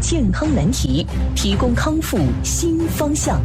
健康难题，提供康复新方向。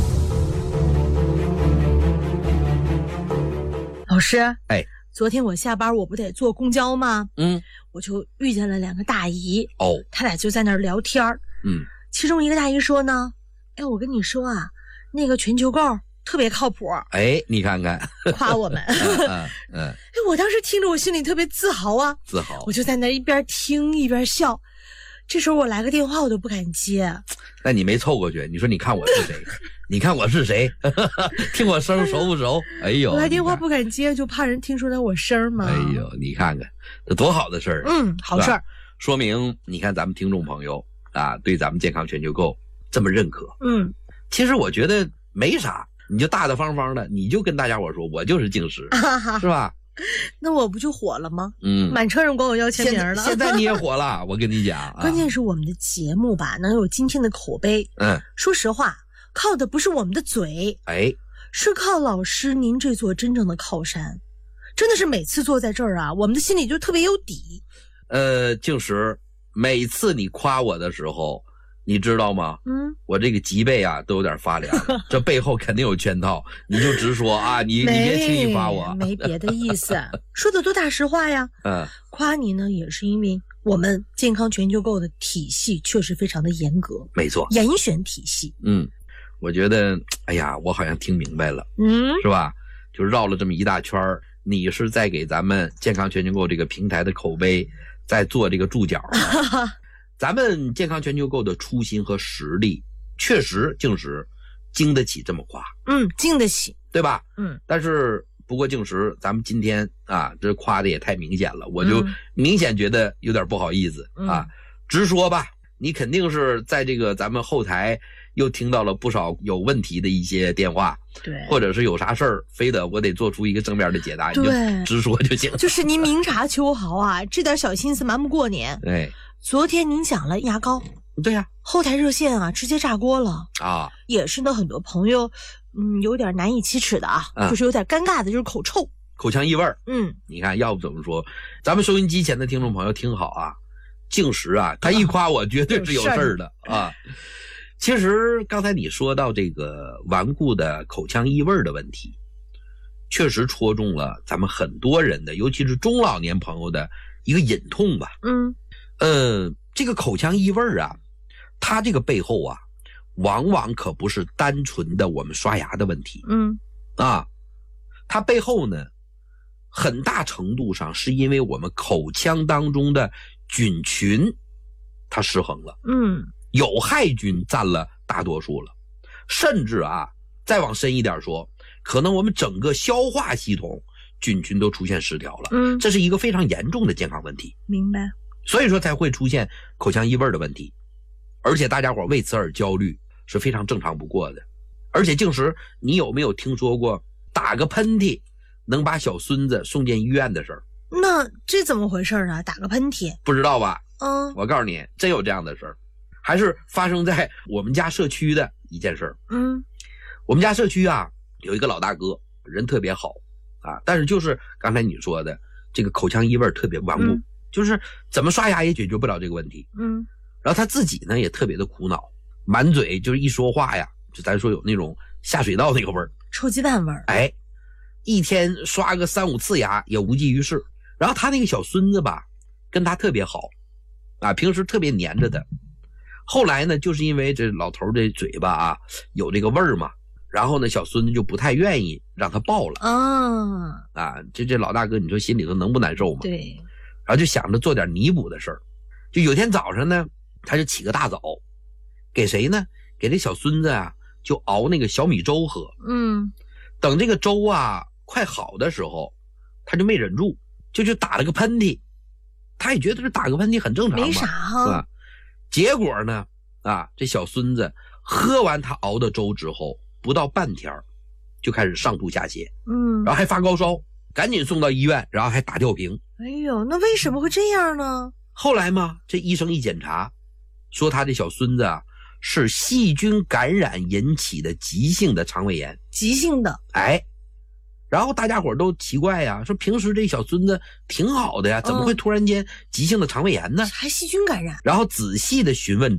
老师， 哎， 昨天我下班我不得坐公交吗？我就遇见了两个大姨哦， 他俩就在那儿聊天其中一个大姨说呢，哎，我跟你说啊，那个全球购特别靠谱。 哎，你看看， 夸我们。哎，我当时听着我心里特别自豪啊， 自豪。 我就在那一边听一边笑。这时候我来个电话我都不敢接。 那你没凑过去，你说你看我是谁？你看我是谁？听我声熟不熟？哎呦， 我来电话不敢接，就怕人听出来我声嘛。 哎呦，你看看这多好的事儿！ 好事儿， 说明你看咱们听众朋友啊，对咱们健康全球购这么认可。其实我觉得没啥，你就大大方方的，你就跟大家伙说，我就是净食，是吧？ 那我不就火了吗？满车人管我要签名了。 现在你也火了，我跟你讲。 关键是我们的节目吧，能有今天的口碑。说实话，靠的不是我们的嘴，是靠老师您这座真正的靠山。真的是每次坐在这儿啊，我们的心里就特别有底。 净食，每次你夸我的时候，你知道吗？我这个脊背啊都有点发凉，这背后肯定有圈套。你就直说啊，你别轻易夸我， 没别的意思，说的多大实话呀。夸你呢也是因为我们健康全球购的体系确实非常的严格， 没错， 严选体系。 我觉得，哎呀，我好像听明白了，是吧？就绕了这么一大圈儿，你是在给咱们健康全球购这个平台的口碑在做这个注脚。咱们健康全球购的初心和实力，确实净食经得起这么夸， 经得起， 对吧？但是不过净食，咱们今天啊，这夸的也太明显了，我就明显觉得有点不好意思啊。直说吧，你肯定是在这个咱们后台又听到了不少有问题的一些电话， 对， 或者是有啥事儿，非得我得做出一个正面的解答，你就直说就行。 就是您明察秋毫啊，这点小心思瞒不过您。昨天您讲了牙膏， 对呀， 后台热线啊直接炸锅了啊， 也是呢，很多朋友有点难以启齿的就是有点尴尬的，就是口臭、 口腔异味。你看，要不怎么说，咱们收音机前的听众朋友听好啊，净食啊，他一夸我绝对是有事儿的啊。其实刚才你说到这个顽固的口腔异味的问题，确实戳中了咱们很多人的，尤其是中老年朋友的一个隐痛吧。这个口腔异味啊，它这个背后啊，往往可不是单纯的我们刷牙的问题。它背后呢，很大程度上是因为我们口腔当中的菌群它失衡了。有害菌占了大多数了，甚至啊，再往深一点说，可能我们整个消化系统菌群都出现失调了。这是一个非常严重的健康问题。 明白。 所以说才会出现口腔异味的问题，而且大家伙为此而焦虑是非常正常不过的。而且净食，你有没有听说过打个喷嚏能把小孙子送进医院的事儿？ 那这怎么回事啊？打个喷嚏不知道吧？我告诉你，真有这样的事儿，还是发生在我们家社区的一件事儿。我们家社区啊，有一个老大哥，人特别好啊，但是就是刚才你说的这个口腔异味特别顽固，就是怎么刷牙也解决不了这个问题。然后他自己呢也特别的苦恼，满嘴就是一说话呀，就咱说有那种下水道那个味儿， 臭鸡蛋味儿。 一天刷个3-5次牙也无济于事。然后他那个小孙子吧，跟他特别好啊，平时特别黏着他。后来呢，就是因为这老头这嘴巴啊有这个味儿嘛，然后呢小孙子就不太愿意让他抱了。这老大哥你说心里头能不难受吗？ 对。 然后就想着做点弥补的事儿，就有天早上呢，他就起个大早，给谁呢？给这小孙子啊，就熬那个小米粥喝。等这个粥啊快好的时候，他就没忍住，就打了个喷嚏。他也觉得这打个喷嚏很正常嘛， 没啥哈。 结果呢，这小孙子喝完他熬的粥之后，不到半天就开始上吐下泻，然后还发高烧，赶紧送到医院，然后还打吊瓶。 哎呦，那为什么会这样呢？ 后来嘛，这医生一检查，说他这小孙子啊是细菌感染引起的急性的肠胃炎。 急性的。 然后大家伙都奇怪呀，说平时这小孙子挺好的呀，怎么会突然间急性的肠胃炎呢？ 还细菌感染。 然后仔细的询问